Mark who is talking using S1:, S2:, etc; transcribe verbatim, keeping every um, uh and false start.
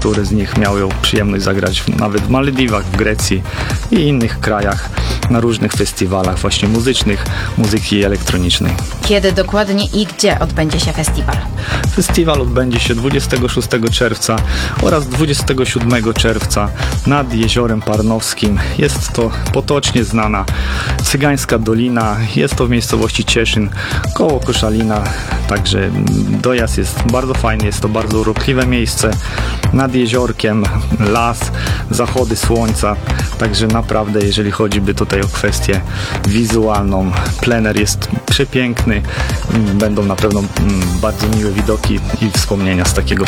S1: niektóre z nich miały przyjemność zagrać nawet w Malediwach, w Grecji i innych krajach na różnych festiwalach właśnie muzycznych, muzyki elektronicznej.
S2: Kiedy dokładnie i gdzie odbędzie się festiwal?
S1: Festiwal odbędzie się dwudziestego szóstego czerwca oraz dwudziestego siódmego czerwca nad Jeziorem Parnowskim. Jest to potocznie znana Cygańska Dolina. Jest to w miejscowości Cieszyn koło Koszalina. Także dojazd jest bardzo fajny, jest to bardzo urokliwe miejsce. Nad jeziorkiem las, zachody słońca. Także naprawdę, jeżeli chodzi by tutaj o kwestię wizualną, plener jest przepiękny. Będą na pewno bardzo miłe widoki i wspomnienia z takiego